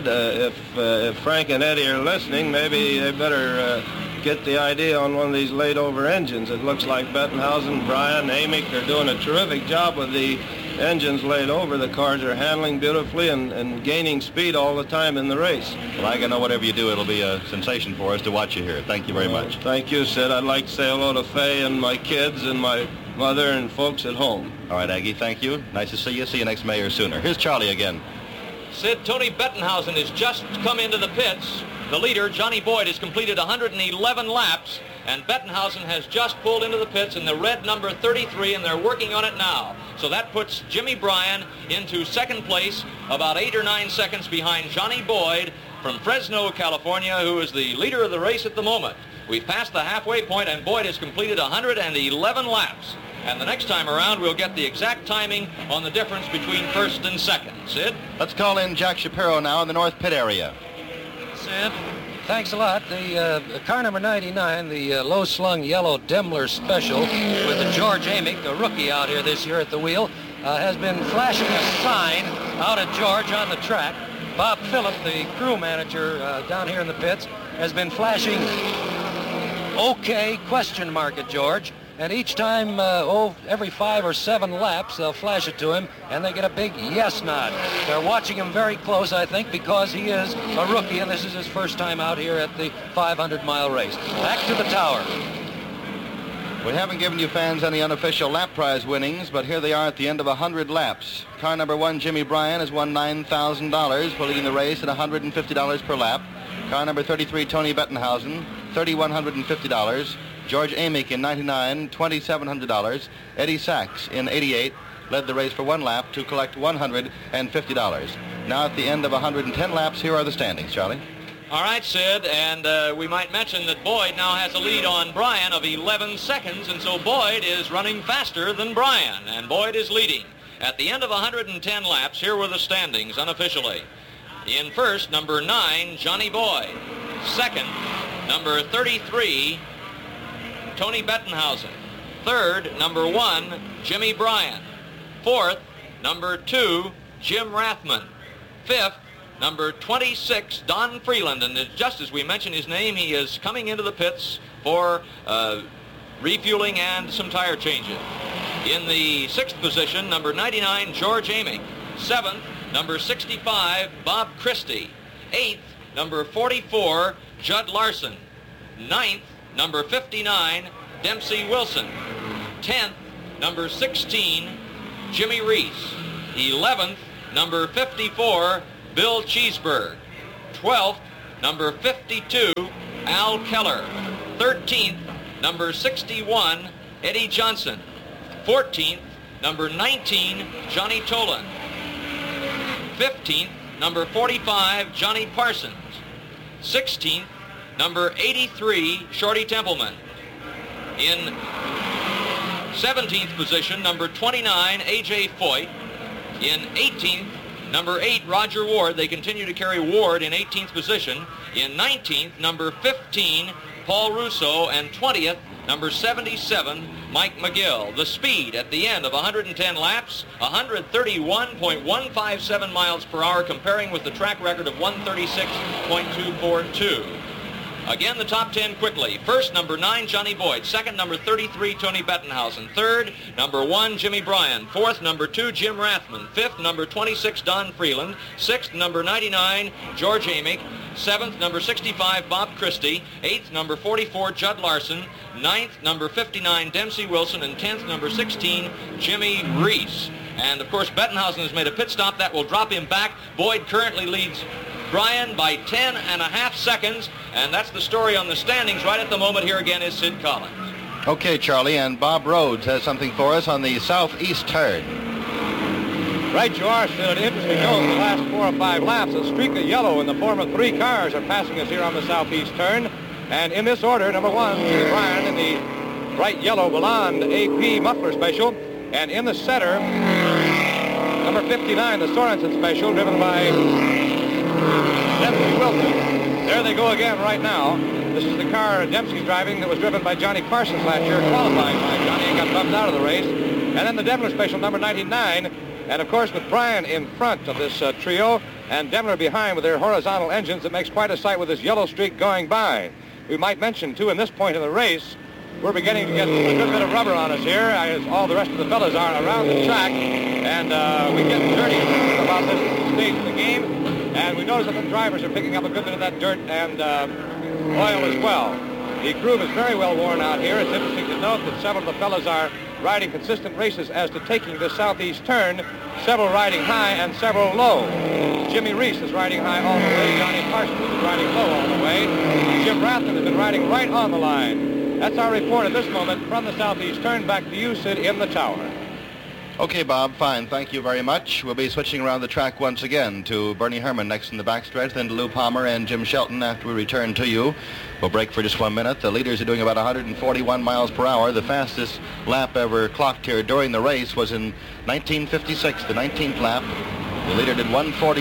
if Frank and Eddie are listening, maybe they better get the idea on one of these laid-over engines. It looks like Bettenhausen, Bryan, Amick are doing a terrific job with the engines laid over. The cars are handling beautifully and gaining speed all the time in the race. Well, I know whatever you do, it'll be a sensation for us to watch you here. Thank you very much. Thank you, Sid. I'd like to say hello to Faye and my kids and my mother and folks at home. All right, Aggie, thank you. Nice to see you. See you next May or sooner. Here's Charlie again. Sid, Tony Bettenhausen has just come into the pits. The leader, Johnny Boyd, has completed 111 laps, and Bettenhausen has just pulled into the pits in the red number 33, and they're working on it now. So that puts Jimmy Bryan into second place, about 8 or 9 seconds behind Johnny Boyd from Fresno, California, who is the leader of the race at the moment. We've passed the halfway point, and Boyd has completed 111 laps. And the next time around, we'll get the exact timing on the difference between first and second. Sid? Let's call in Jack Shapiro now in the North Pit area. Sid? Thanks a lot. The car number 99, the low-slung yellow Daimler Special with the George Amick, a rookie out here this year at the wheel, has been flashing a sign out at George on the track. Bob Phillip, the crew manager down here in the pits, has been flashing OK question mark at George. And each time, every 5 or 7 laps, they'll flash it to him, and they get a big yes nod. They're watching him very close, I think, because he is a rookie, and this is his first time out here at the 500-mile race. Back to the tower. We haven't given you fans any unofficial lap prize winnings, but here they are at the end of 100 laps. Car number 1, Jimmy Bryan, has won $9,000 for leading the race at $150 per lap. Car number 33, Tony Bettenhausen, $3,150. George Amick in 99, $2,700. Eddie Sachs in 88 led the race for 1 lap to collect $150. Now at the end of 110 laps, here are the standings, Charlie. All right, Sid, and we might mention that Boyd now has a lead on Bryan of 11 seconds, and so Boyd is running faster than Bryan, and Boyd is leading. At the end of 110 laps, here were the standings unofficially. In first, number 9, Johnny Boyd. Second, number 33, Tony Bettenhausen. Third, number 1, Jimmy Bryan. Fourth, number 2, Jim Rathman. Fifth, number 26, Don Freeland. And just as we mentioned his name, he is coming into the pits for refueling and some tire changes. In the 6th position, number 99, George Amick. 7th, number 65, Bob Christie. 8th, number 44, Judd Larson. 9th, number 59, Dempsey Wilson. 10th, number 16, Jimmy Reese. 11th, number 54, Bill Cheeseburg. 12th, number 52, Al Keller. 13th, number 61, Eddie Johnson. 14th, number 19, Johnny Tolan. 15th, number 45, Johnny Parsons. 16th, number 83, Shorty Templeman. In 17th position, number 29, A.J. Foyt. In 18th, number 8, Roger Ward. They continue to carry Ward in 18th position. In 19th, number 15, Paul Russo. And 20th, number 77, Mike McGill. The speed at the end of 110 laps, 131.157 miles per hour, comparing with the track record of 136.242. Again, the top 10 quickly. First, number 9, Johnny Boyd. Second, number 33, Tony Bettenhausen. Third, number 1, Jimmy Bryan. Fourth, number 2, Jim Rathman. Fifth, number 26, Don Freeland. Sixth, number 99, George Amick. Seventh, number 65, Bob Christie. Eighth, number 44, Judd Larson. Ninth, number 59, Dempsey Wilson. And 10th, number 16, Jimmy Reese. And, of course, Bettenhausen has made a pit stop. That will drop him back. Boyd currently leads Bryan by 10.5 seconds, and that's the story on the standings right at the moment. Here again is Sid Collins. Okay, Charlie, and Bob Rhodes has something for us on the southeast turn. Right, you are, Sid. An interesting note, the last 4 or 5 laps, a streak of yellow in the form of 3 cars are passing us here on the southeast turn. And in this order, number 1, Jimmy Bryan in the bright yellow Belland AP muffler special. And in the center, number 59, the Sorensen special, driven by Dempsey Wilson. There they go again right now. This is the car Dempsey's driving that was driven by Johnny Parsons last year, qualifying by Johnny, and got bumped out of the race. And then the Demler special, number 99. And, of course, with Bryan in front of this trio and Demler behind with their horizontal engines, it makes quite a sight with this yellow streak going by. We might mention, too, in this point of the race, we're beginning to get a good bit of rubber on us here, as all the rest of the fellas are around the track. And we get dirty about this stage of the game. And we notice that the drivers are picking up a good bit of that dirt and oil as well. The groove is very well worn out here. It's interesting to note that several of the fellas are riding consistent races as to taking the southeast turn, several riding high and several low. Jimmy Reese is riding high all the way. Johnny Parsons is riding low all the way. Jim Rathman has been riding right on the line. That's our report at this moment from the southeast turn. Back to you, Sid, in the tower. Okay, Bob, fine. Thank you very much. We'll be switching around the track once again to Bernie Herman next in the backstretch, then to Lou Palmer and Jim Shelton after we return to you. We'll break for just 1 minute. The leaders are doing about 141 miles per hour. The fastest lap ever clocked here during the race was in 1956, the 19th lap. The leader did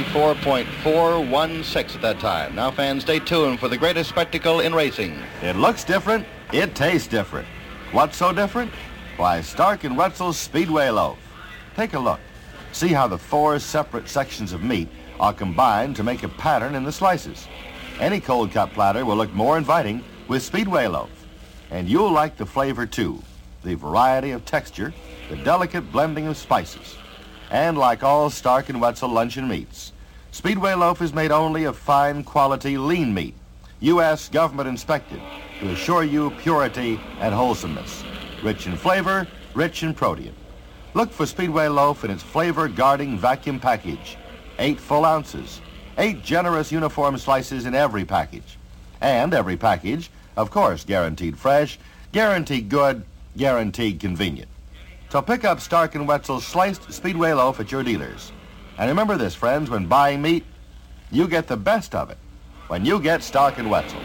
144.416 at that time. Now, fans, stay tuned for the greatest spectacle in racing. It looks different. It tastes different. What's so different? Why, Stark and Wetzel's Speedway Loaf. Take a look. See how the 4 separate sections of meat are combined to make a pattern in the slices. Any cold cut platter will look more inviting with Speedway Loaf. And you'll like the flavor too. The variety of texture, the delicate blending of spices. And like all Stark and Wetzel luncheon meats, Speedway Loaf is made only of fine quality lean meat, U.S. government inspected, to assure you purity and wholesomeness. Rich in flavor, rich in protein. Look for Speedway Loaf in its flavor-guarding vacuum package. 8 full ounces. 8 generous uniform slices in every package. And every package, of course, guaranteed fresh, guaranteed good, guaranteed convenient. So pick up Stark & Wetzel's sliced Speedway Loaf at your dealers. And remember this, friends, when buying meat, you get the best of it when you get Stark & Wetzel.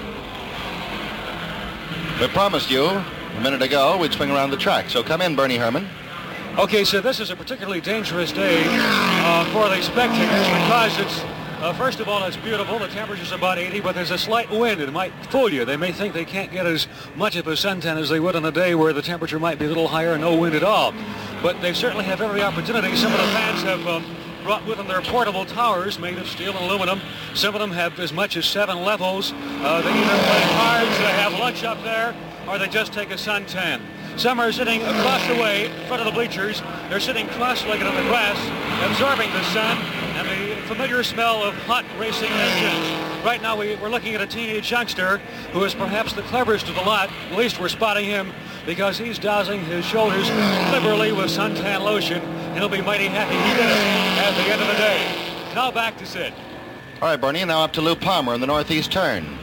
We promised you a minute ago we'd swing around the track, so come in, Bernie Herman. Okay, so this is a particularly dangerous day for the spectators because it's, first of all, it's beautiful. The temperature's about 80, but there's a slight wind. It might fool you. They may think they can't get as much of a suntan as they would on a day where the temperature might be a little higher and no wind at all. But they certainly have every opportunity. Some of the fans have brought with them their portable towers made of steel and aluminum. Some of them have as much as 7 levels. They either play cards, they have lunch up there, or they just take a suntan. Some are sitting across the way in front of the bleachers. They're sitting cross-legged on the grass, absorbing the sun, and the familiar smell of hot racing engines. Right now we're looking at a teenage youngster who is perhaps the cleverest of the lot. At least we're spotting him because he's dousing his shoulders liberally with suntan lotion. And he'll be mighty happy he did it at the end of the day. Now back to Sid. All right, Bernie, now up to Lou Palmer in the northeast turn.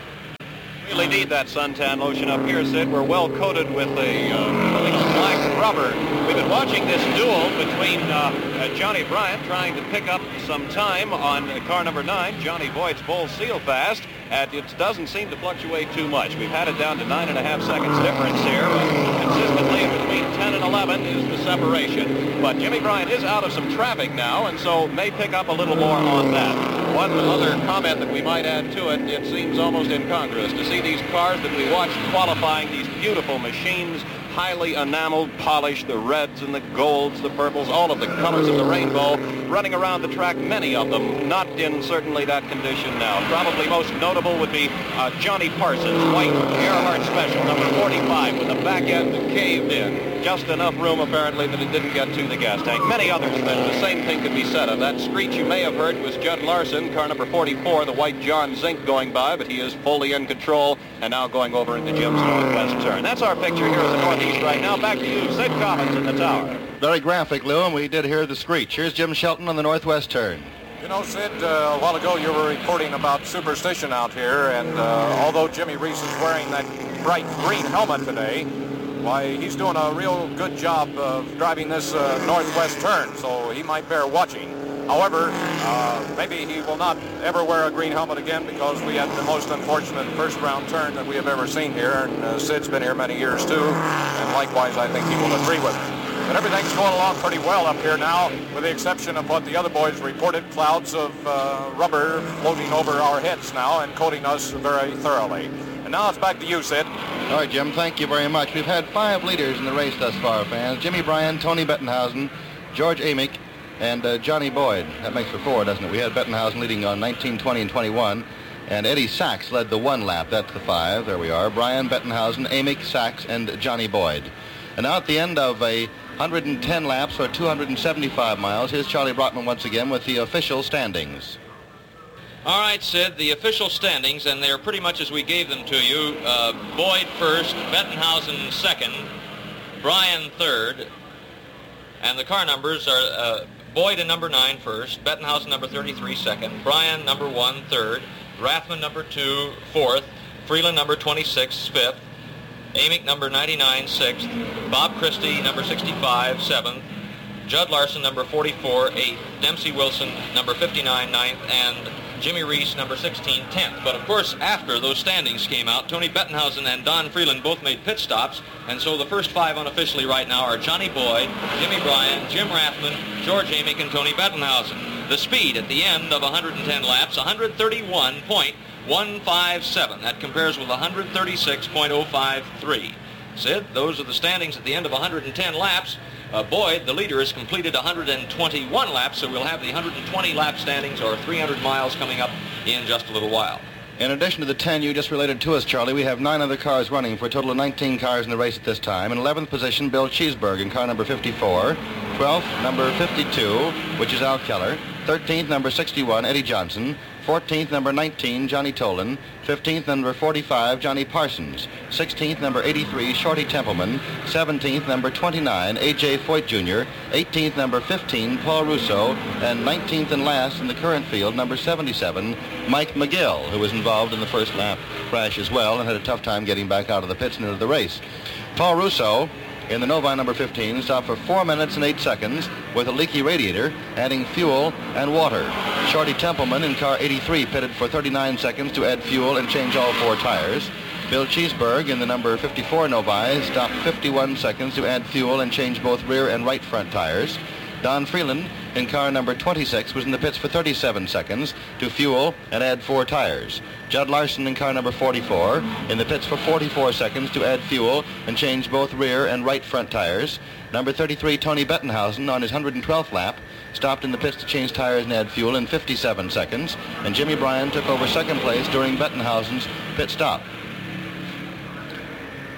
Really need that suntan lotion up here, Sid. We're well coated with a black rubber. We've been watching this duel between Johnny Bryant trying to pick up some time on car number 9, Johnny Boyd's Bull Seal Fast, and it doesn't seem to fluctuate too much. We've had it down to 9.5 seconds difference here. Consistently between 10 and 11 is the separation. But Jimmy Bryant is out of some traffic now, and so may pick up a little more on that. One other comment that we might add to it, it seems almost incongruous to see these cars that we watched qualifying, these beautiful machines, highly enameled, polished, the reds and the golds, the purples, all of the colors of the rainbow, running around the track, many of them not in certainly that condition now. Probably most notable would be Johnny Parsons, white Earhart Special, number 45, with the back end caved in. Just enough room, apparently, that it didn't get to the gas tank. Many others, then, the same thing could be said of. That screech you may have heard was Judd Larson, car number 44, the white John Zink going by, but he is fully in control and now going over into Jim's northwest turn. That's our picture here at the northeast right now. Back to you, Sid Collins in the tower. Very graphic, Lou, and we did hear the screech. Here's Jim Shelton on the northwest turn. You know, Sid, a while ago you were reporting about superstition out here, and although Jimmy Reese is wearing that bright green helmet today, why, he's doing a real good job of driving this northwest turn, so he might bear watching. However, maybe he will not ever wear a green helmet again because we had the most unfortunate first-round turn that we have ever seen here, and Sid's been here many years too, and likewise I think he will agree with me. But everything's going along pretty well up here now, with the exception of what the other boys reported, clouds of rubber floating over our heads now and coating us very thoroughly. And now it's back to you, Sid. All right, Jim, thank you very much. We've had 5 leaders in the race thus far, fans. Jimmy Bryant, Tony Bettenhausen, George Amick, and Johnny Boyd. That makes for 4, doesn't it? We had Bettenhausen leading on 19, 20, and 21. And Eddie Sachs led the 1 lap. That's the 5. There we are. Brian, Bettenhausen, Amick, Sachs, and Johnny Boyd. And now at the end of a 110 laps or 275 miles, here's Charlie Brockman once again with the official standings. All right, Sid, the official standings, and they're pretty much as we gave them to you. Boyd first, Bettenhausen second, Bryan third, and the car numbers are Boyd in number 9 first, Bettenhausen number 33 second, Bryan number 1 third, Rathman number 2 fourth, Freeland number 26 fifth, Amick number 99 6th, Bob Christie number 65 7th, Judd Larson number 44 8th, Dempsey Wilson number 59 9th, and Jimmy Reese number 16 10th. But of course, after those standings came out, Tony Bettenhausen and Don Freeland both made pit stops, and so the first 5 unofficially right now are Johnny Boyd, Jimmy Bryant, Jim Rathman, George Amick, and Tony Bettenhausen. The speed at the end of 110 laps, 131.157. That compares with 136.053. Sid, those are the standings at the end of 110 laps. Boyd, the leader, has completed 121 laps, so we'll have the 120 lap standings, or 300 miles, coming up in just a little while. In addition to the 10 you just related to us, Charlie, we have 9 other cars running for a total of 19 cars in the race at this time. In 11th position, Bill Cheeseburg in car number 54. 12th, number 52, which is Al Keller. 13th, number 61, Eddie Johnson. 14th, number 19, Johnny Tolan. 15th, number 45, Johnny Parsons. 16th, number 83, Shorty Templeman. 17th, number 29, A.J. Foyt Jr. 18th, number 15, Paul Russo. And 19th and last in the current field, number 77, Mike McGill, who was involved in the first lap crash as well and had a tough time getting back out of the pits and into the race. Paul Russo, in the Novi number 15, stopped for 4 minutes and 8 seconds with a leaky radiator, adding fuel and water. Shorty Templeman in car 83 pitted for 39 seconds to add fuel and change all 4 tires. Bill Cheeseburg in the number 54 Novi stopped 51 seconds to add fuel and change both rear and right front tires. Don Freeland in car number 26 was in the pits for 37 seconds to fuel and add 4 tires. Judd Larson in car number 44 in the pits for 44 seconds to add fuel and change both rear and right front tires. Number 33, Tony Bettenhausen, on his 112th lap, stopped in the pits to change tires and add fuel in 57 seconds. And Jimmy Bryant took over second place during Bettenhausen's pit stop.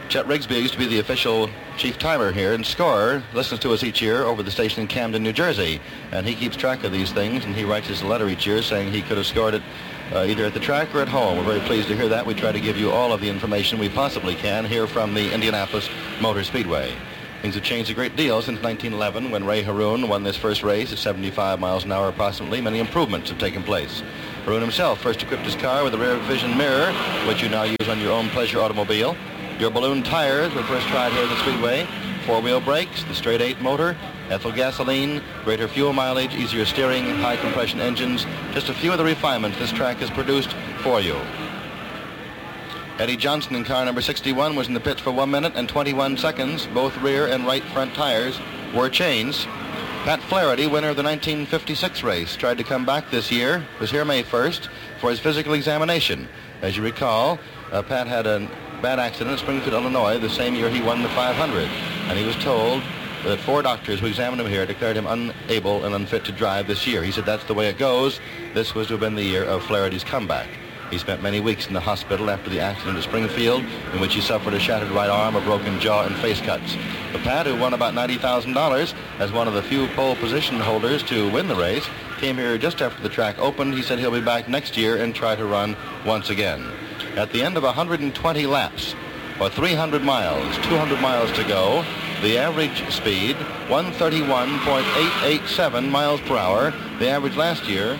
Chet Rigsby used to be the official chief timer here and scorer, listens to us each year over the station in Camden, New Jersey. And he keeps track of these things, and he writes us a letter each year saying he could have scored it either at the track or at home. We're very pleased to hear that. We try to give you all of the information we possibly can here from the Indianapolis Motor Speedway. Things have changed a great deal since 1911 when Ray Haroon won this first race at 75 miles an hour approximately. Many improvements have taken place. Haroon himself first equipped his car with a rear vision mirror, which you now use on your own pleasure automobile. Your balloon tires were first tried here at the Speedway. Four-wheel brakes, the straight 8 motor, ethyl gasoline, greater fuel mileage, easier steering, high compression engines. Just a few of the refinements this track has produced for you. Eddie Johnson in car number 61 was in the pits for 1 minute and 21 seconds. Both rear and right front tires were changed. Pat Flaherty, winner of the 1956 race, tried to come back this year, was here May 1st for his physical examination. As you recall, Pat had a bad accident at Springfield, Illinois, the same year he won the 500. And he was told that 4 doctors who examined him here declared him unable and unfit to drive this year. He said that's the way it goes. This was to have been the year of Flaherty's comeback. He spent many weeks in the hospital after the accident at Springfield, in which he suffered a shattered right arm, a broken jaw, and face cuts. But Pat, who won about $90,000 as one of the few pole position holders to win the race, came here just after the track opened. He said he'll be back next year and try to run once again. At the end of 120 laps, or 300 miles, 200 miles to go, the average speed, 131.887 miles per hour. The average last year,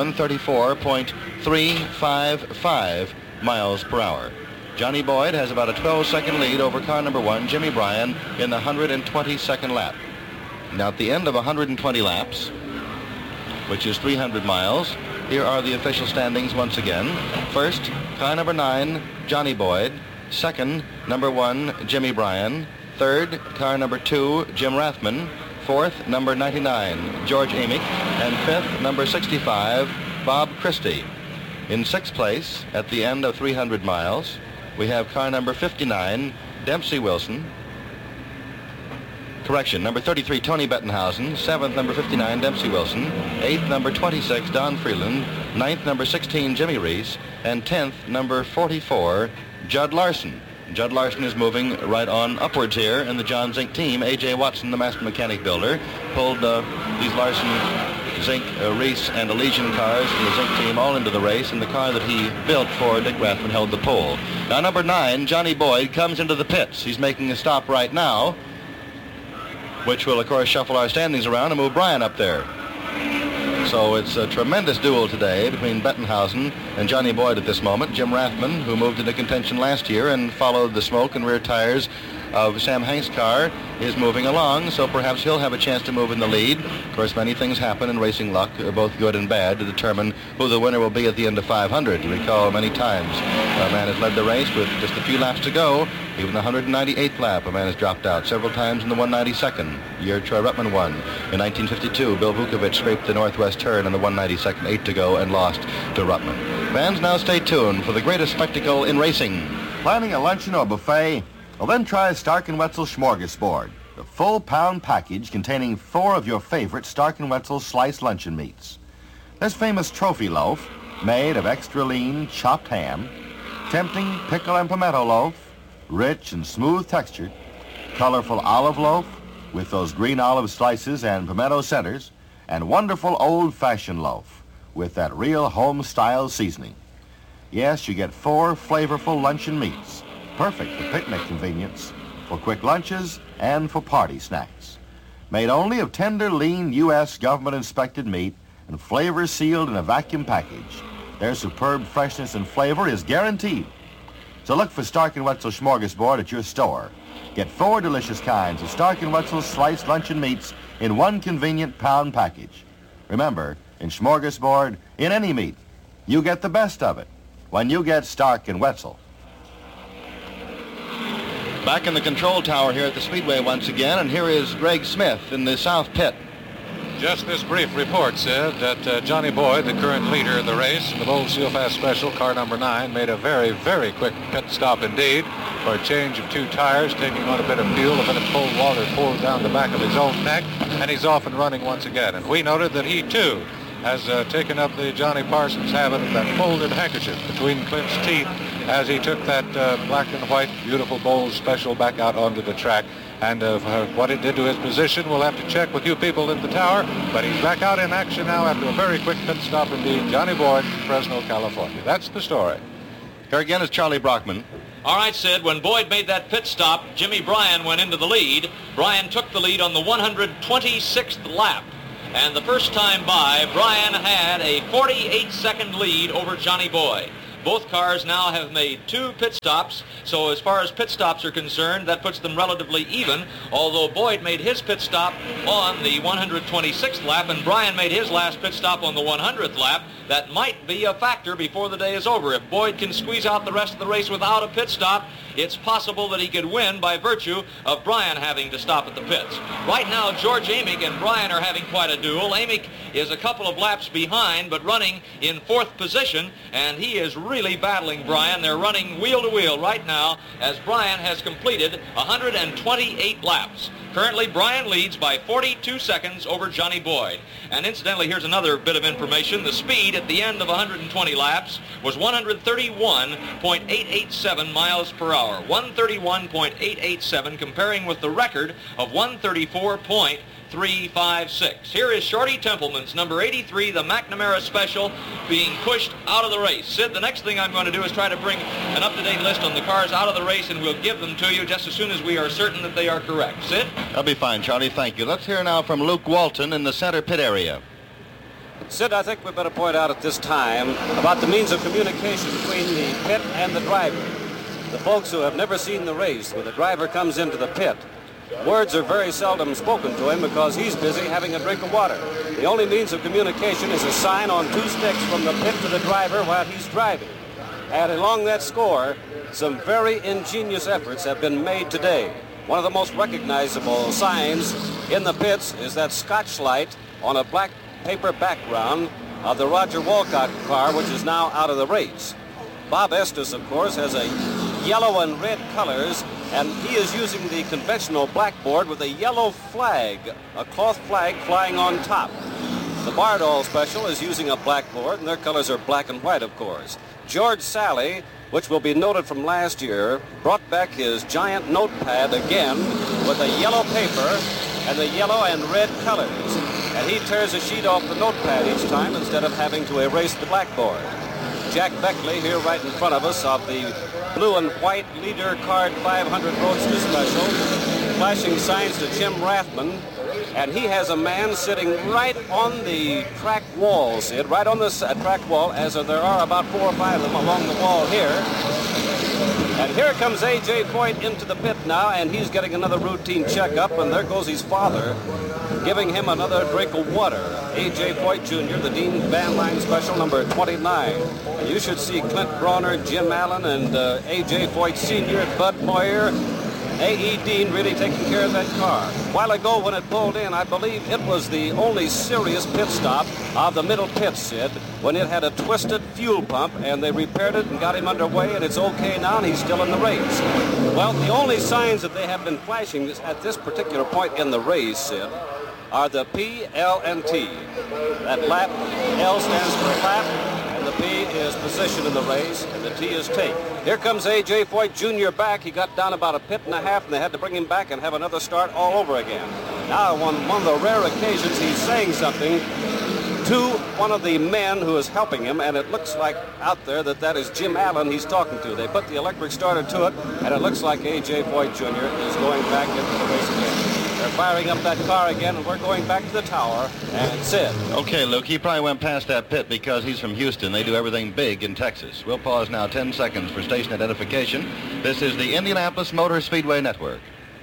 134.355 miles per hour. Johnny Boyd has about a 12-second lead over car number 1, Jimmy Bryan, in the 122nd lap. Now, at the end of 120 laps, which is 300 miles, here are the official standings once again. First, car number 9, Johnny Boyd. Second, number 1, Jimmy Bryan. Third, car number 2, Jim Rathman. Fourth, number 99, George Amick. And fifth, number 65, Bob Christie. In sixth place, at the end of 300 miles, we have car number 59, Dempsey Wilson. Correction, number 33, Tony Bettenhausen. Seventh, number 59, Dempsey Wilson. Eighth, number 26, Don Freeland. Ninth, number 16, Jimmy Reese. And 10th, number 44, Judd Larson. Judd Larson is moving right on upwards here in the John Zink team. A.J. Watson, the master mechanic builder, pulled these Larson, Zink, Reese, and Elysian cars from the Zink team all into the race, and the car that he built for Dick Rathman held the pole. Now, number 9, Johnny Boyd, comes into the pits. He's making a stop right now, which will, of course, shuffle our standings around and move Bryan up there. So it's a tremendous duel today between Bettenhausen and Johnny Boyd at this moment. Jim Rathman, who moved into contention last year and followed the smoke and rear tires of Sam Hank's car, is moving along, so perhaps he'll have a chance to move in the lead. Of course, many things happen in racing luck, both good and bad, to determine who the winner will be at the end of 500. You recall many times a man has led the race with just a few laps to go. Even the 198th lap, a man has dropped out several times in the 192nd. Year Troy Ruttman won. In 1952, Bill Vukovich scraped the northwest turn in the 192nd, 8 to go, and lost to Ruttman. Fans, now stay tuned for the greatest spectacle in racing. Planning a luncheon or buffet? Well, then try Stark & Wetzel Smorgasbord, the full pound package containing 4 of your favorite Stark & Wetzel sliced luncheon meats. This famous trophy loaf, made of extra lean chopped ham, tempting pickle and pimento loaf, rich and smooth textured, colorful olive loaf with those green olive slices and pimento centers, and wonderful old-fashioned loaf with that real home-style seasoning. Yes, you get 4 flavorful luncheon meats, perfect for picnic convenience, for quick lunches, and for party snacks. Made only of tender, lean U.S. government-inspected meat and flavor sealed in a vacuum package. Their superb freshness and flavor is guaranteed. So look for Stark & Wetzel Smorgasbord at your store. Get 4 delicious kinds of Stark & Wetzel sliced luncheon meats in one convenient pound package. Remember, in Smorgasbord, in any meat, you get the best of it when you get Stark & Wetzel. Back in the control tower here at the Speedway once again, and here is Greg Smith in the south pit. Just this brief report said that Johnny Boyd, the current leader in the race, in the Bold Seal Fast Special, car number 9, made a very, very quick pit stop indeed for a change of 2 tires, taking on a bit of fuel, a bit of cold water poured down the back of his own neck, and he's off and running once again. And we noted that he, too, has taken up the Johnny Parsons habit of that folded handkerchief between clenched teeth as he took that black and white beautiful Bowles Special back out onto the track. And what it did to his position, we'll have to check with you people in the tower. But he's back out in action now after a very quick pit stop indeed. Johnny Boyd, Fresno, California. That's the story. Here again is Charlie Brockman. All right, Sid, when Boyd made that pit stop, Jimmy Bryan went into the lead. Bryan took the lead on the 126th lap. And the first time by, Bryan had a 48-second lead over Johnny Boyd. Both cars now have made 2 pit stops, so as far as pit stops are concerned, that puts them relatively even, although Boyd made his pit stop on the 126th lap and Bryan made his last pit stop on the 100th lap. That might be a factor before the day is over. If Boyd can squeeze out the rest of the race without a pit stop, it's possible that he could win by virtue of Bryan having to stop at the pits. Right now, George Amick and Bryan are having quite a duel. Amick is a couple of laps behind, but running in 4th position, and he is really battling Bryan. They're running wheel to wheel right now as Bryan has completed 128 laps. Currently, Bryan leads by 42 seconds over Johnny Boyd. And incidentally, here's another bit of information. The speed at the end of 120 laps was 131.887 miles per hour. 131.887, comparing with the record of 134.356. Here is Shorty Templeman's number 83, the McNamara Special, being pushed out of the race. Sid, the next thing I'm going to do is try to bring an up-to-date list on the cars out of the race, and we'll give them to you just as soon as we are certain that they are correct. Sid? That'll be fine, Charlie. Thank you. Let's hear now from Luke Walton in the center pit area. Sid, I think we better point out at this time about the means of communication between the pit and the driver. The folks who have never seen the race, when the driver comes into the pit, words are very seldom spoken to him because he's busy having a drink of water. The only means of communication is a sign on 2 sticks from the pit to the driver while he's driving. And along that score, some very ingenious efforts have been made today. One of the most recognizable signs in the pits is that Scotch light on a black paper background of the Roger Walcott car, which is now out of the race. Bob Estes, of course, has a yellow and red colors, and he is using the conventional blackboard with a yellow flag, a cloth flag flying on top. The Bardol Special is using a blackboard, and their colors are black and white, of course. George Sally, which will be noted from last year, brought back his giant notepad again with a yellow paper and the yellow and red colors. And he tears a sheet off the notepad each time instead of having to erase the blackboard. Jack Beckley here right in front of us of the blue and white Leader Card 500 Roadster Special, flashing signs to Jim Rathman, and he has a man sitting right on the track wall, Sid, right on the track wall, as there are about 4 or 5 of them along the wall here. And here comes A.J. Foyt into the pit now, and he's getting another routine checkup, and there goes his father, giving him another drink of water. A.J. Foyt Jr., the Dean Van Line Special, number 29. And you should see Clint Brawner, Jim Allen, and A.J. Foyt Sr., Bud Moyer, A.E. Dean really taking care of that car. A while ago when it pulled in, I believe it was the only serious pit stop of the middle pit, Sid, when it had a twisted fuel pump, and they repaired it and got him underway, and it's okay now, and he's still in the race. Well, the only signs that they have been flashing at this particular point in the race, Sid, are the P, L, and T. That lap, L stands for lap, and the P is position in the race, and the T is take. Here comes A.J. Foyt Jr. back. He got down about a pit and a half, and they had to bring him back and have another start all over again. Now, on one of the rare occasions, he's saying something to one of the men who is helping him, and it looks like out there that is Jim Allen he's talking to. They put the electric starter to it, and it looks like A.J. Foyt Jr. is going back into the race again. They're firing up that car again, and we're going back to the tower, and Sid. Okay, Luke, he probably went past that pit because he's from Houston. They do everything big in Texas. We'll pause now 10 seconds for station identification. This is the Indianapolis Motor Speedway Network.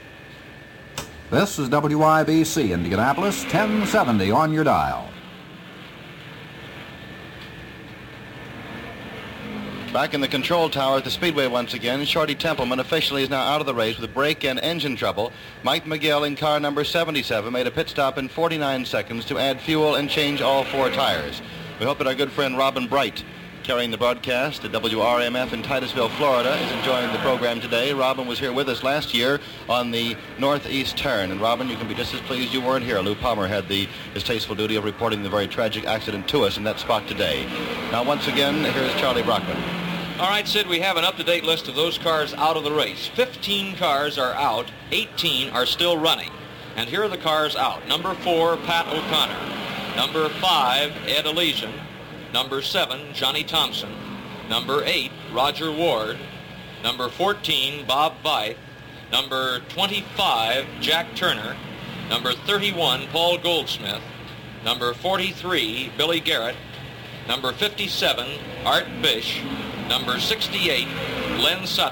This is WIBC Indianapolis, 1070 on your dial. Back in the control tower at the Speedway once again, Shorty Templeman officially is now out of the race with brake and engine trouble. Mike McGill in car number 77 made a pit stop in 49 seconds to add fuel and change all 4 tires. We hope that our good friend Robin Bright, carrying the broadcast at WRMF in Titusville, Florida, is enjoying the program today. Robin was here with us last year on the northeast turn. And Robin, you can be just as pleased you weren't here. Lou Palmer had the distasteful duty of reporting the very tragic accident to us in that spot today. Now, once again, here's Charlie Brockman. All right, Sid, we have an up-to-date list of those cars out of the race. 15 cars are out, 18 are still running. And here are the cars out. Number 4, Pat O'Connor. Number 5, Ed Elysian. Number 7, Johnny Thompson. Number 8, Roger Ward. Number 14, Bob Veith. Number 25, Jack Turner. Number 31, Paul Goldsmith. Number 43, Billy Garrett. Number 57, Art Bish. Number 68, Len Sutton.